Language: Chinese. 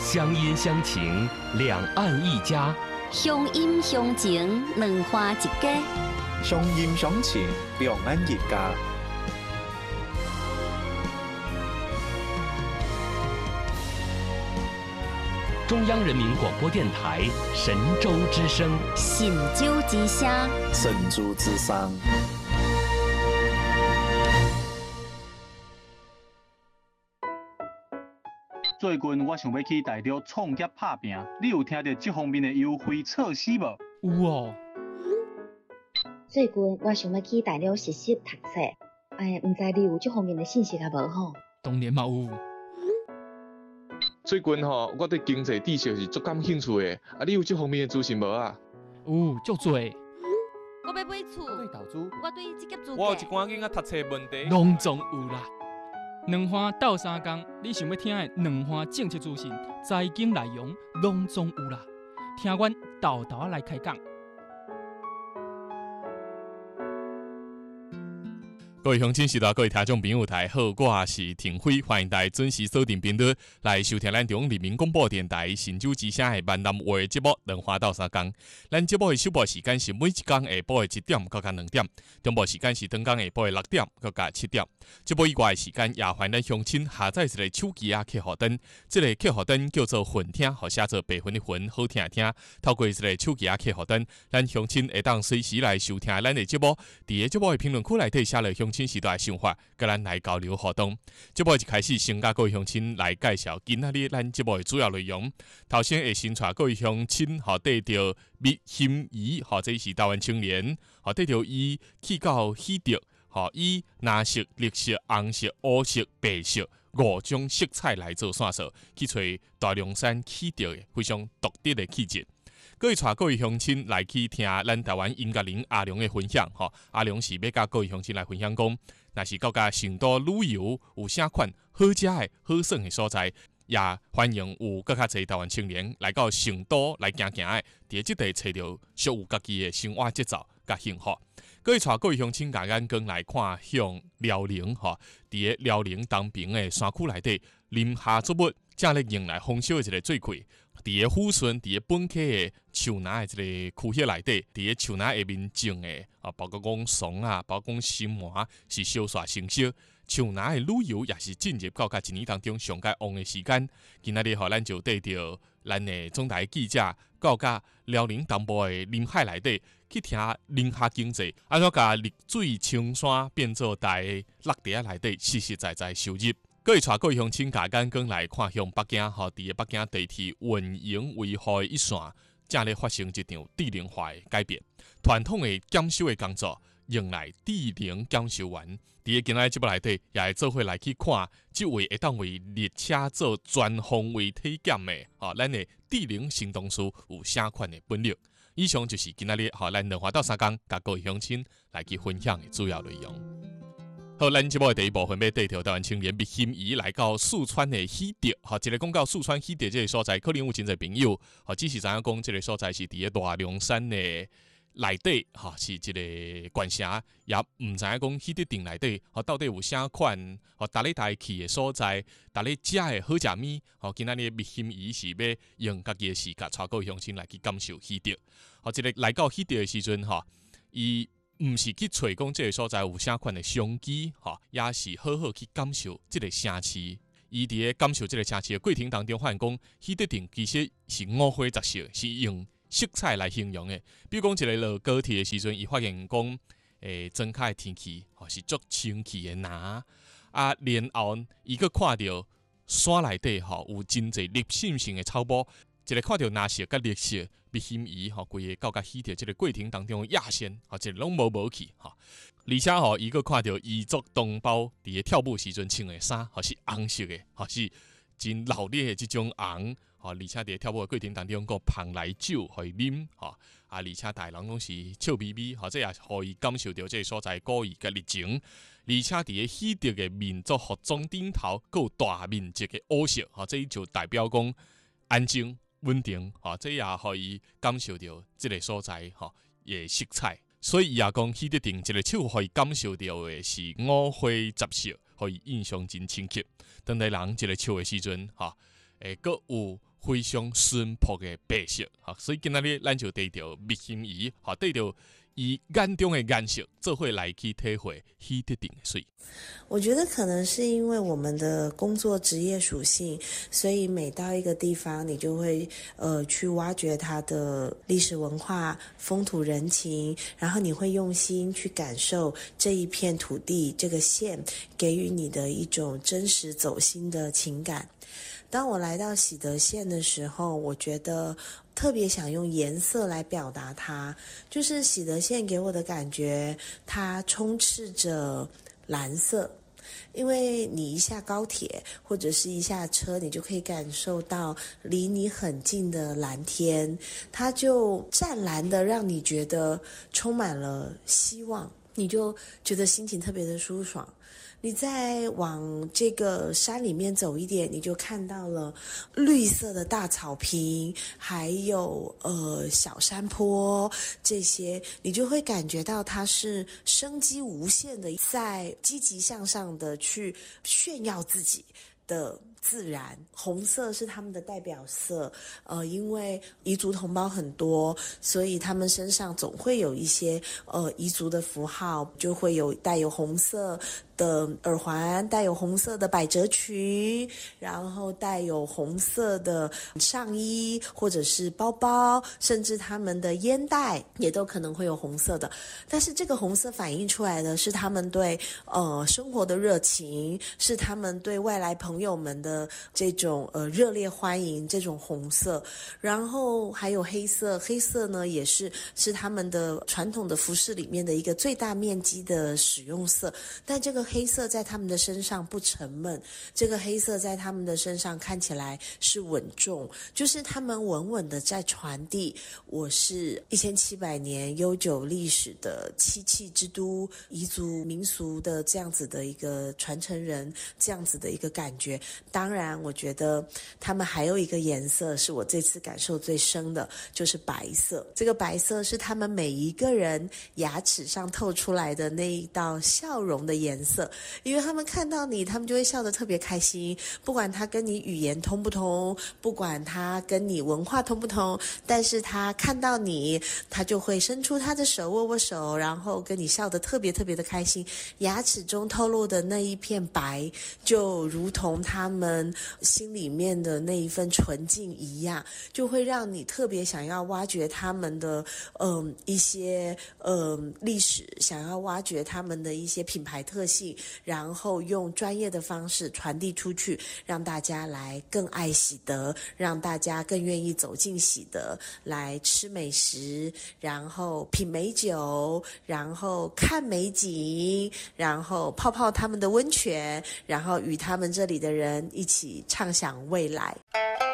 乡音乡情，两岸一家； 乡音乡情，两花一家。 乡音乡情，两岸一家。 中央人民广播电台神州之声， 神州之声， 神州之声。 最近我想要去大陆创业打拼，你有听到这方面的优惠措施无？ 有哦。 最近我想要去大陆实习读册，唔知你有这方面的信息啊无吼？ 当然嘛有。 最近我对经济知识是足感兴趣的，你有这方面的资讯无啊？ 有，足多。 我要买厝， 我对投资， 我对这个资我有一寡囡仔读册问题， 拢总有啦。两花斗三工，你想要听的两花政策资讯、财经内容，拢总有啦。听阮豆豆来开讲。 各位乡亲时代，各位听众朋友，大家好，我是庭辉，欢迎大家准时锁定频率来收听咱中央人民广播电台神州之声的闽南话节目《两花斗三工》。咱节目的首播时间是每一天下晡的1点到2点，中部时间是当天下晡的6点到7点。节目以外的时间，也欢迎咱乡亲下载一个手机客户端，这个客户端叫做混听，或写做白混的混，好听听。透过这个手机客户端，咱乡亲会当随时来收听咱的节目。伫个节目的评论区内底写了乡亲时代的想法，甲咱来交流互动。节目一开始，先甲各位乡亲来介绍今仔日咱节目的主要内容。头先会先带各位乡亲，缀着密心仪，这是台湾青年，缀着伊去到喜德，以蓝色、绿色、红色、乌色、白色5种色彩来做线索，去找大凉山喜德的非常独特的气质。各位带各位乡亲来去听咱台湾音乐人阿良的分享，阿良是要甲各位乡亲来分享讲，若是到甲成都旅游有啥款好食的好耍的所在，也欢迎有更较侪台湾青年来到成都来行行的，伫即地找到属有家己的生活节奏甲幸福。各位带各位乡亲甲眼光来看向辽宁，伫个辽宁东平的山区内底，林下作物正咧迎来丰收的一个水季。伫个富顺，伫个本溪的树林的一个区域内底，伫个树林下面种的包括讲松啊，包括讲心麻是小煞成熟。树林的旅游也是进入到一年当中上界旺的时间。今仔日咱就带着咱的总台记者，到甲辽宁东部的林海内底去听林下经济安怎甲绿水青山变做大落地内底实实在在收入。各位带各位乡亲甲眼光来看向北京，伫个北京地铁运营维护的一线，正咧发生一场智能化的改变。传统的检修的工作用来智能检修员，伫个今仔节目内底也会做伙来去看，即位会当为列车做全方位体检的，咱的智能行动师有啥款的本领？以上就是今仔日咱两花斗三工，甲各位乡亲来去分享的主要内容。好，咱节目的第一部分要带着台湾青年密心仪来到四川的喜德，一个讲到四川喜德这个所在，可能有真侪朋友，只是知影讲这个所在是伫个大凉山的内底，是一个县城，也唔知影讲喜德镇内底，到底有啥款，大家带去的所在，大家食的好食物，今仔日密心仪是要用家己的时间，带各位乡亲来去感受喜德。一个来到喜德的时阵，伊毋是去找讲这个所在有啥款的商机，也是好好去感受这个城市。伊伫咧感受这个城市的过程当中，发现讲喜德镇其实是五花十色，是用色彩来形容的。比如讲一个落高铁的时阵，伊发现讲，庄脚的天气是足清气的蓝，然后伊佫看到山内底有真侪历史性的草埔。一个看到蓝色甲绿色密心仪规个到甲喜德即个过程当中的野线，即个拢无去而且伊佫看到彝族同胞伫个跳舞时阵穿的衫，是红色的，是真热烈的即种红，而且伫个跳舞的过程当中，佫捧来酒互伊啉，而且大人拢是笑眯眯，这也互伊感受到这个所在古意甲热情。而且伫个喜德的民族服装顶头，佫有大面积的乌色，这就代表讲安静。稳定，这也互伊感受到这个所在的色彩，所以也讲喜德镇一个手互伊感受到的是五花十色，互伊印象真深刻。当地人一个笑的时阵，佫有非常淳朴的白色。所以今仔日咱就带着蜜心仪，带着伊眼中的颜色，做伙来去体会稀得定的水。 我觉得可能是因为我们的工作职业属性，所以每到一个地方，你就会去挖掘它的历史文化、风土人情，然后你会用心去感受这一片土地、这个县给予你的一种真实走心的情感。当我来到喜德县的时候，我觉得特别想用颜色来表达它，就是喜德县给我的感觉，它充斥着蓝色。因为你一下高铁或者是一下车，你就可以感受到离你很近的蓝天，它就湛蓝的让你觉得充满了希望，你就觉得心情特别的舒爽。你再往这个山里面走一点，你就看到了绿色的大草坪，还有小山坡，这些你就会感觉到它是生机无限的，在积极向上的去炫耀自己的自然。红色是他们的代表色，因为彝族同胞很多，所以他们身上总会有一些彝族的符号，就会有带有红色的耳环，带有红色的百褶裙，然后带有红色的上衣或者是包包，甚至他们的烟袋也都可能会有红色的。但是这个红色反映出来的是他们对生活的热情，是他们对外来朋友们的这种热烈欢迎，这种红色。然后还有黑色，黑色呢也是他们的传统的服饰里面的一个最大面积的使用色，但这个黑色在他们的身上不沉闷，这个黑色在他们的身上看起来是稳重，就是他们稳稳的在传递我是1700年悠久历史的漆器之都，彝族民俗的这样子的一个传承人，这样子的一个感觉。当然我觉得他们还有一个颜色是我这次感受最深的，就是白色。这个白色是他们每一个人牙齿上透出来的那一道笑容的颜色，因为他们看到你，他们就会笑得特别开心，不管他跟你语言通不通，不管他跟你文化通不通，但是他看到你，他就会伸出他的手握握手，然后跟你笑得特别特别的开心。牙齿中透露的那一片白，就如同他们心里面的那一份纯净一样，就会让你特别想要挖掘他们的一些历史，想要挖掘他们的一些品牌特性，然后用专业的方式传递出去，让大家来更爱喜德，让大家更愿意走进喜德，来吃美食，然后品美酒，然后看美景，然后泡泡他们的温泉，然后与他们这里的人一起畅想未来。